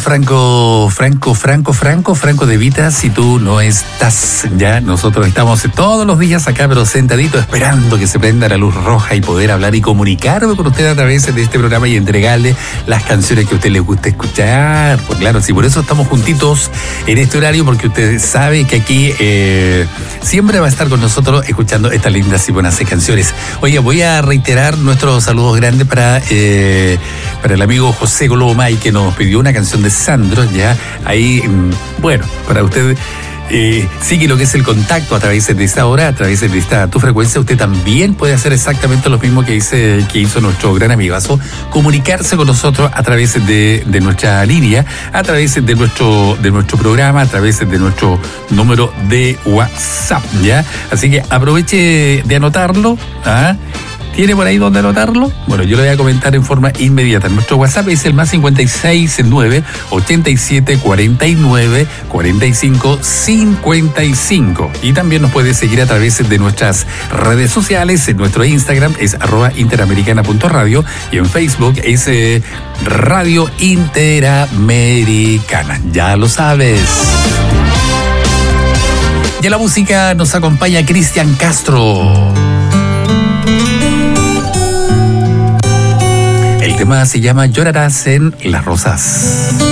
Franco de Vita, si tú no estás, ya nosotros estamos todos los días acá, pero sentaditos esperando que se prenda la luz roja y poder hablar y comunicarme con usted a través de este programa y entregarle las canciones que a usted le gusta escuchar. Pues claro, sí, por eso estamos juntitos en este horario, porque usted sabe que aquí siempre va a estar con nosotros escuchando estas lindas y buenas canciones. Oye, voy a reiterar nuestros saludos grandes para el amigo José Golomay, que nos pidió una canción de Sandro, ya ahí, bueno, para usted sigue lo que es el contacto a través de esta hora, a través de esta tu frecuencia. Usted también puede hacer exactamente lo mismo que hizo nuestro gran amigazo, comunicarse con nosotros a través de nuestra línea, a través de nuestro programa, a través de nuestro número de WhatsApp, ¿ya? Así que aproveche de anotarlo, ¿ah? ¿Tiene por ahí donde anotarlo? Bueno, yo lo voy a comentar en forma inmediata. Nuestro WhatsApp es el más 569 87 49 45 55. Y también nos puede seguir a través de nuestras redes sociales. En nuestro Instagram es @interamericana.radio y en Facebook es Radio Interamericana. Ya lo sabes. Y en la música nos acompaña Cristian Castro. El tema se llama Llorarás en las rosas.